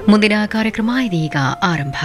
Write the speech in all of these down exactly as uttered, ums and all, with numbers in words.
ಮುಂದಿನ ಕಾರ್ಯಕ್ರಮ ಇದೀಗ ಆರಂಭ.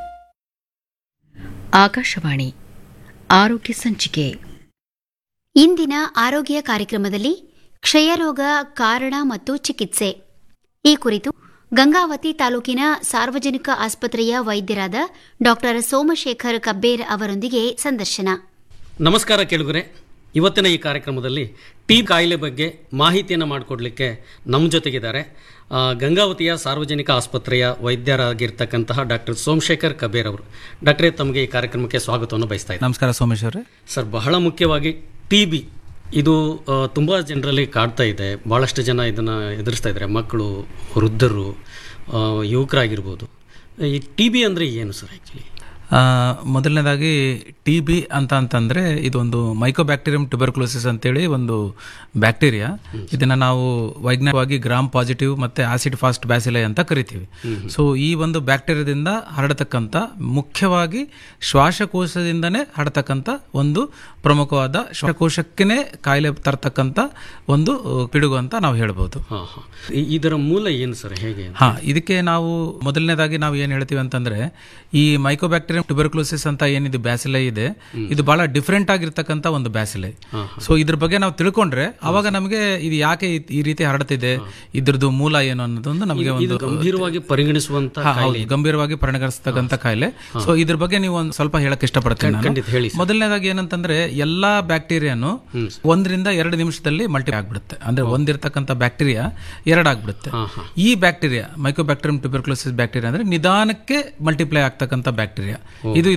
ಆಕಾಶವಾಣಿ ಆರೋಗ್ಯ ಸಂಚಿಕೆ. ಇಂದಿನ ಆರೋಗ್ಯ ಕಾರ್ಯಕ್ರಮದಲ್ಲಿ ಕ್ಷಯರೋಗ ಕಾರಣ ಮತ್ತು ಚಿಕಿತ್ಸೆ ಈ ಕುರಿತು ಗಂಗಾವತಿ ತಾಲೂಕಿನ ಸಾರ್ವಜನಿಕ ಆಸ್ಪತ್ರೆಯ ವೈದ್ಯರಾದ ಡಾ ಸೋಮಶೇಖರ್ ಕಬ್ಬೇರ್ ಅವರೊಂದಿಗೆ ಸಂದರ್ಶನ. ನಮಸ್ಕಾರ ಕೇಳುಗರೆ, ಇವತ್ತಿನ ಈ ಕಾರ್ಯಕ್ರಮದಲ್ಲಿ ಟಿ ಕಾಯಿಲೆ ಬಗ್ಗೆ ಮಾಹಿತಿಯನ್ನು ಮಾಡಿಕೊಡ್ಲಿಕ್ಕೆ ನಮ್ಮ ಜೊತೆಗಿದ್ದಾರೆ ಗಂಗಾವತಿಯ ಸಾರ್ವಜನಿಕ ಆಸ್ಪತ್ರೆಯ ವೈದ್ಯರಾಗಿರ್ತಕ್ಕಂತಹ ಡಾಕ್ಟರ್ ಸೋಮಶೇಖರ್ ಕಬೇರ್ ಅವರು. ಡಾಕ್ಟ್ರೇ, ತಮಗೆ ಈ ಕಾರ್ಯಕ್ರಮಕ್ಕೆ ಸ್ವಾಗತವನ್ನು ಬಯಸ್ತಾ ಇದ್ದೀನಿ. ನಮಸ್ಕಾರ ಸೋಮೇಶ್ವರ ಸರ್, ಬಹಳ ಮುಖ್ಯವಾಗಿ ಟಿ ಬಿ ಇದು ತುಂಬ ಜನರಲ್ಲಿ ಕಾಡ್ತಾ ಇದೆ. ಭಾಳಷ್ಟು ಜನ ಇದನ್ನು ಎದುರಿಸ್ತಾ ಇದ್ದಾರೆ, ಮಕ್ಕಳು, ವೃದ್ಧರು, ಯುವಕರಾಗಿರ್ಬೋದು. ಈ ಟಿ ಬಿ ಅಂದರೆ ಏನು ಸರ್ ಆ್ಯಕ್ಚುಲಿ? ಮೊದಲನೇದಾಗಿ ಟಿ ಬಿ ಅಂತ ಅಂತಂದರೆ ಇದೊಂದು ಮೈಕೋಬ್ಯಾಕ್ಟೀರಿಯಂ ಟ್ಯುಬರ್ಕ್ಯುಲೋಸಿಸ್ ಅಂತೇಳಿ ಒಂದು ಬ್ಯಾಕ್ಟೀರಿಯಾ. ಇದನ್ನು ನಾವು ವೈಜ್ಞಾನಿಕವಾಗಿ ಗ್ರಾಮ್ ಪಾಸಿಟಿವ್ ಮತ್ತು ಆಸಿಡ್ ಫಾಸ್ಟ್ ಬ್ಯಾಸಿಲೆ ಅಂತ ಕರಿತೀವಿ. ಸೊ ಈ ಒಂದು ಬ್ಯಾಕ್ಟೀರಿಯಾದಿಂದ ಹರಡತಕ್ಕಂಥ, ಮುಖ್ಯವಾಗಿ ಶ್ವಾಸಕೋಶದಿಂದನೇ ಹರಡತಕ್ಕಂಥ ಒಂದು ಪ್ರಮುಖವಾದ, ಶ್ವಾಸಕೋಶಕ್ಕೇ ಕಾಯಿಲೆ ತರ್ತಕ್ಕಂಥ ಒಂದು ಪಿಡುಗು ಅಂತ ನಾವು ಹೇಳ್ಬೋದು. ಇದರ ಮೂಲ ಏನು ಸರ್, ಹೇಗೆ? ಹಾಂ, ಇದಕ್ಕೆ ನಾವು ಮೊದಲನೇದಾಗಿ ನಾವು ಏನು ಹೇಳ್ತೀವಿ ಅಂತಂದರೆ, ಈ ಮೈಕೋಬ್ಯಾಕ್ಟೀರಿಯಂ ಟ್ಯುಬರ್ಕ್ಯುಲೋಸಿಸ್ ಅಂತ ಏನಿದು ಬ್ಯಾಸಿಲೆ ಇದೆ, ಇದು ಬಹಳ ಡಿಫ್ರೆಂಟ್ ಆಗಿರ್ತಕ್ಕಂಥ ಒಂದು ಬ್ಯಾಸಿಲೆ. ಸೊ ಇದ್ರ ಬಗ್ಗೆ ನಾವು ತಿಳ್ಕೊಂಡ್ರೆ ಅವಾಗ ನಮಗೆ ಇದು ಯಾಕೆ ಈ ರೀತಿ ಹರಡ್ತಿದೆ, ಇದ್ರದ್ದು ಮೂಲ ಏನು ಅನ್ನೋದೊಂದು ನಮಗೆ ಒಂದು ಗಂಭೀರವಾಗಿ ಪರಿಗಣಿಸುವಂತ ಗಂಭೀರವಾಗಿ ಪರಿಗಣಿಸ್ತಕ್ಕಂಥ ಕಾಯಿಲೆ. ಸೊ ಇದ್ರ ಬಗ್ಗೆ ನೀವು ಒಂದು ಸ್ವಲ್ಪ ಹೇಳಕ್ ಇಷ್ಟಪಡ್ತೀನಿ. ಮೊದಲನೇದಾಗಿ ಏನಂತಂದ್ರೆ, ಎಲ್ಲಾ ಬ್ಯಾಕ್ಟೀರಿಯಾನು ಒಂದರಿಂದ ಎರಡು ನಿಮಿಷದಲ್ಲಿ ಮಲ್ಟಿ ಆಗ್ಬಿಡುತ್ತೆ. ಅಂದ್ರೆ ಒಂದಿರ್ತಕ್ಕಂಥ ಬ್ಯಾಕ್ಟೀರಿಯಾ ಎರಡಾಗ್ಬಿಡುತ್ತೆ. ಈ ಬ್ಯಾಕ್ಟೀರಿಯಾ ಮೈಕೋಬ್ಯಾಕ್ಟೀರಿಯಂ ಟ್ಯುಬರ್ಕ್ಯುಲೋಸಿಸ್ ಬ್ಯಾಕ್ಟೀರಿಯಾ ಅಂದ್ರೆ ನಿಧಾನಕ್ಕೆ ಮಲ್ಟಿಪ್ಲೈ ಆಗ್ತಕ್ಕಂಥ ಬ್ಯಾಕ್ಟೀರಿಯಾ ಇದು.